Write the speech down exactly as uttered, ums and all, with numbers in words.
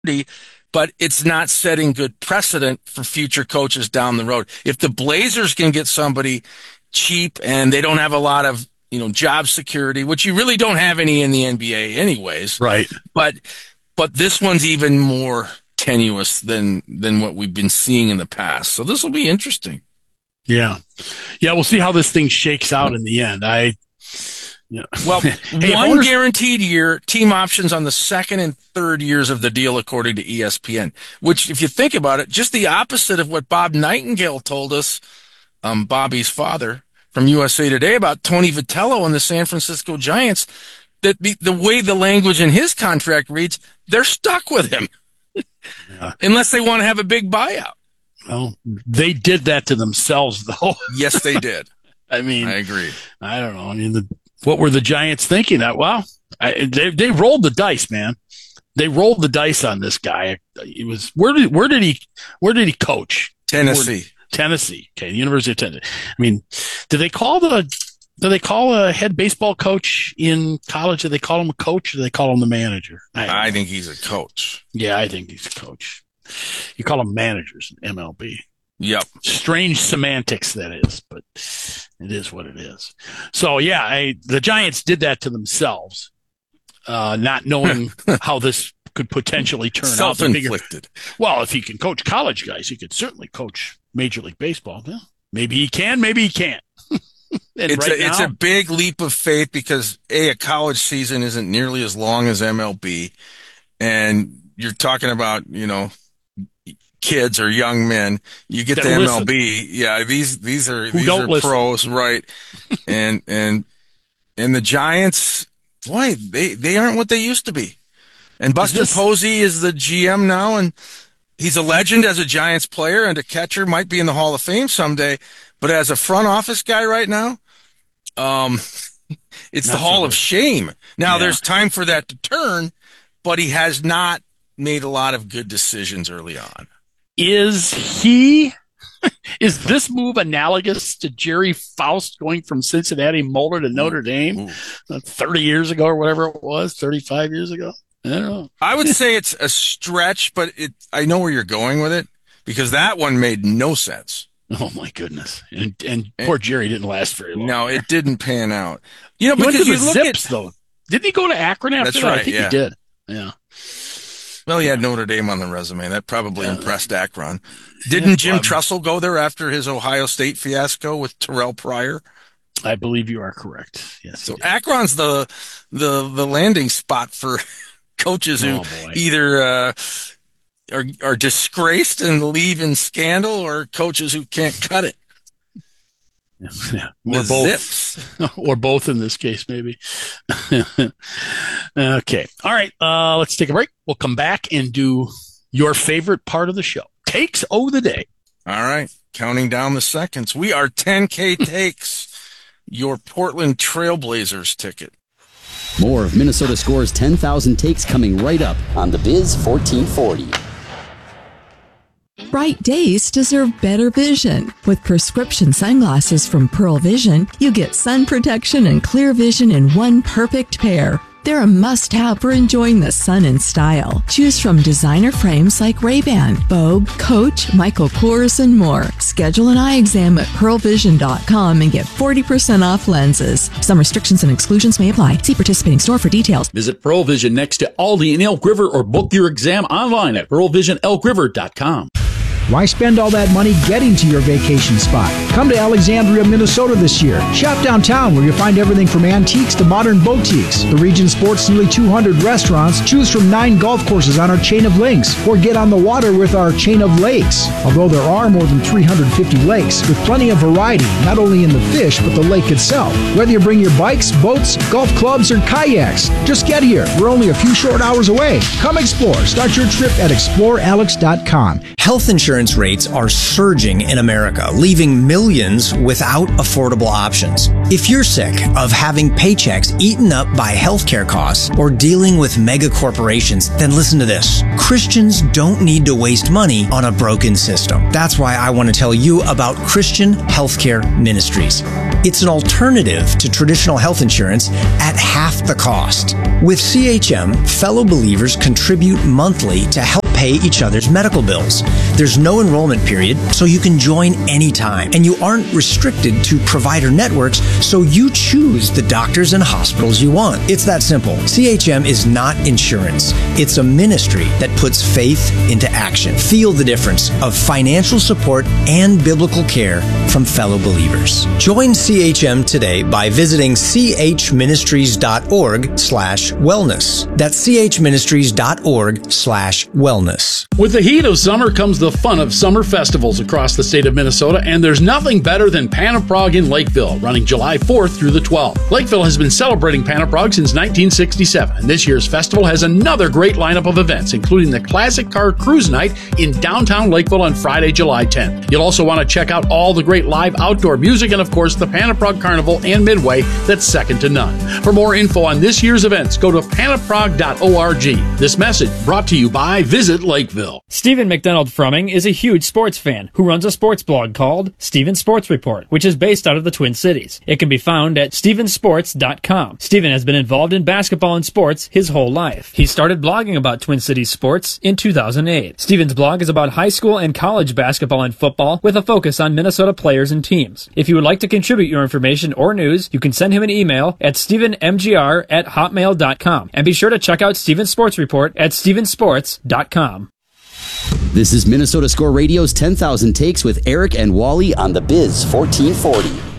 but it's not setting good precedent for future coaches down the road. If the Blazers can get somebody cheap and they don't have a lot of, you know, job security, which you really don't have any in the N B A anyways. Right. But, but this one's even more tenuous than, than what we've been seeing in the past. So this will be interesting. Yeah. Yeah. We'll see how this thing shakes out in the end. I, yeah. Well, hey, one owners- guaranteed year, team options on the second and third years of the deal, according to E S P N, which, if you think about it, just the opposite of what Bob Nightingale told us, um, Bobby's father from U S A Today, about Tony Vitello and the San Francisco Giants, that the, the way the language in his contract reads, they're stuck with him yeah. unless they want to have a big buyout. Well, they did that to themselves, though. Yes, they did. I mean, I agree. I don't know. I mean, the, what were the Giants thinking? That well, I, they they rolled the dice, man. They rolled the dice on this guy. He was where did where did he where did he coach? Tennessee. Where, Tennessee. Okay, the University of Tennessee. I mean, did they call the do they call a head baseball coach in college? Do they call him a coach or do they call him the manager? I, I think he's a coach. Yeah, I think he's a coach. You call them managers in M L B. Yep. Strange semantics, that is, but it is what it is. So, yeah, I, the Giants did that to themselves, uh, not knowing how this could potentially turn out. Self-inflicted. Well, if he can coach college guys, he could certainly coach Major League Baseball. Yeah. Maybe he can, maybe he can't. it's, right a, now, it's a big leap of faith because, A, a college season isn't nearly as long as M L B, and you're talking about, you know, kids or young men, you get to M L B. Yeah, these these are Who these don't are listen. pros, right? and and and the Giants, boy, they they aren't what they used to be. And Buster this... Posey is the G M now, and he's a legend as a Giants player and a catcher. Might be in the Hall of Fame someday, but as a front office guy right now, um, it's Not the Hall so of Shame. Now yeah. there's time for that to turn, but he has not made a lot of good decisions early on. Is he, is this move analogous to Jerry Faust going from Cincinnati Moeller to Notre Dame Ooh. thirty years ago or whatever it was, thirty-five years ago? I don't know. I would say it's a stretch, but it, I know where you're going with it because that one made no sense. Oh my goodness. And, and poor Jerry didn't last very long. No, it didn't pan out. You know, he because went to you the look Zips, at, though. Didn't he go to Akron after That's that? right, I think yeah. he did. Yeah. Well, he had Notre Dame on the resume. That probably uh, impressed Akron. Didn't yeah, Jim um, Tressel go there after his Ohio State fiasco with Terrell Pryor? I believe you are correct. Yes. So Akron's the the the landing spot for coaches who oh, either uh, are are disgraced and leave in scandal, or coaches who can't cut it. Yeah, or both, zips. or both in this case, maybe. Okay. All right. Uh, let's take a break. We'll come back and do your favorite part of the show. Takes of the day. All right. Counting down the seconds. We are ten K takes. Your Portland Trailblazers ticket. More of Minnesota Score's ten thousand takes coming right up on the Biz fourteen forty. Bright days deserve better vision. With prescription sunglasses from Pearl Vision, you get sun protection and clear vision in one perfect pair. They're a must-have for enjoying the sun in style. Choose from designer frames like Ray-Ban, Vogue, Coach, Michael Kors, and more. Schedule an eye exam at pearl vision dot com and get forty percent off lenses. Some restrictions and exclusions may apply. See participating store for details. Visit Pearl Vision next to Aldi in Elk River or book your exam online at pearl vision elk river dot com. Why spend all that money getting to your vacation spot? Come to Alexandria, Minnesota this year. Shop downtown where you'll find everything from antiques to modern boutiques. The region sports nearly two hundred restaurants. Choose from nine golf courses on our chain of links, or get on the water with our chain of lakes. Although there are more than three hundred fifty lakes, with plenty of variety, not only in the fish, but the lake itself. Whether you bring your bikes, boats, golf clubs, or kayaks, just get here. We're only a few short hours away. Come explore. Start your trip at explore alex dot com. Health insurance insurance rates are surging in America, leaving millions without affordable options. If you're sick of having paychecks eaten up by healthcare costs or dealing with mega corporations, then listen to this. Christians don't need to waste money on a broken system. That's why I want to tell you about Christian Healthcare Ministries. It's an alternative to traditional health insurance at half the cost. With C H M, fellow believers contribute monthly to help pay each other's medical bills. There's no enrollment period, so you can join anytime. And you aren't restricted to provider networks, so you choose the doctors and hospitals you want. It's that simple. C H M is not insurance. It's a ministry that puts faith into action. Feel the difference of financial support and biblical care from fellow believers. Join C H M today by visiting chministries.org slash wellness. That's chministries.org slash wellness. With the heat of summer comes the fun of summer festivals across the state of Minnesota, and there's nothing better than Panaprog in Lakeville, running July fourth through the twelfth. Lakeville has been celebrating Panaprog since nineteen sixty-seven, and this year's festival has another great lineup of events, including the Classic Car Cruise Night in downtown Lakeville on Friday, July tenth. You'll also want to check out all the great live outdoor music and, of course, the Panaprog Carnival and Midway that's second to none. For more info on this year's events, go to panaprog dot org. This message brought to you by Visit Lakeville. Stephen McDonald Frumming is a huge sports fan who runs a sports blog called Stephen Sports Report, which is based out of the Twin Cities. It can be found at stephen sports dot com. Stephen has been involved in basketball and sports his whole life. He started blogging about Twin Cities sports in two thousand eight. Stephen's blog is about high school and college basketball and football with a focus on Minnesota players and teams. If you would like to contribute your information or news, you can send him an email at stephen m g r at hotmail dot com. And be sure to check out Stephen Sports Report at stephen sports dot com. This is Minnesota Score Radio's ten thousand Takes with Eric and Wally on the Biz fourteen forty.